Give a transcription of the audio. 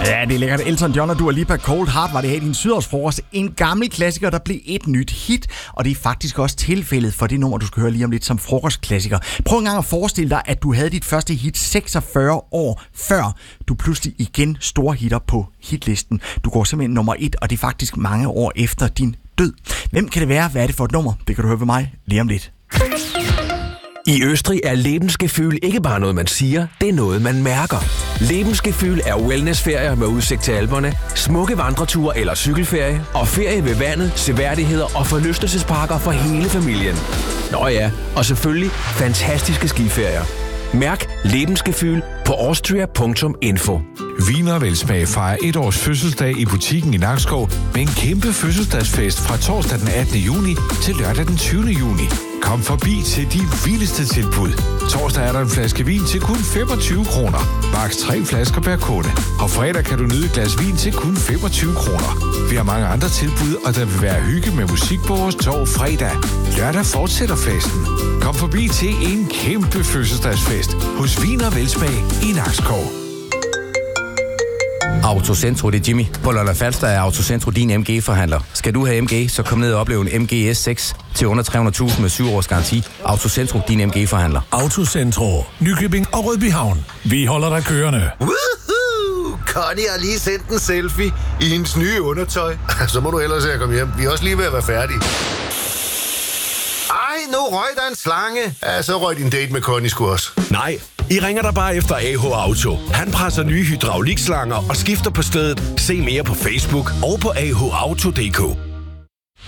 Ja, det er lækkert. Elton John og Dua Lipa, Cold Heart var det her i din sydårsfrokost. En gammel klassiker, der blev et nyt hit. Og det er faktisk også tilfældet for det nummer, du skal høre lige om lidt som frokostklassiker. Prøv en gang at forestille dig, at du havde dit første hit 46 år før du pludselig igen store hitter på hitlisten. Du går simpelthen nummer 1, og det er faktisk mange år efter din død. Hvem kan det være? Hvad er det for et nummer? Det kan du høre ved mig lige om lidt. I Østrig er Lebensgefühl ikke bare noget, man siger, det er noget, man mærker. Lebensgefühl er wellnessferier med udsigt til Alperne, smukke vandreture eller cykelferie, og ferie ved vandet, seværdigheder og forlystelsesparker for hele familien. Nå ja, og selvfølgelig fantastiske skiferier. Mærk Lebensgefühl på austria.info. Wiener Velsmag fejrer 1 års fødselsdag i butikken i Nakskov med en kæmpe fødselsdagsfest fra torsdag den 18. juni til lørdag den 20. juni. Kom forbi til de vildeste tilbud. Torsdag er der en flaske vin til kun 25 kroner. Maks 3 flasker per kunde. Og fredag kan du nyde et glas vin til kun 25 kroner. Vi har mange andre tilbud, og der vil være hygge med musik på vores torv fredag. Lørdag fortsætter festen. Kom forbi til en kæmpe fødselsdagsfest hos Wiener Velsmag i Nakskov. Autocentro, det er Jimmy. På Lolland Falster er Autocentro din MG-forhandler. Skal du have MG, så kom ned og opleve en MG S6 til under 300.000 med 7 års garanti. Autocentro, din MG-forhandler. Autocentro, Nykøbing og Rødbyhavn. Vi holder dig kørende. Woohoo! Connie har lige sendt en selfie i hendes nye undertøj. Så må du hellere se at komme hjem. Vi er også lige ved at være færdige. Ej, nu røg der en slange. Ja, så røg din date med Connie sgu også. Nej, I ringer der bare efter AH Auto. Han presser nye hydraulikslanger og skifter på stedet. Se mere på Facebook og på ahauto.dk.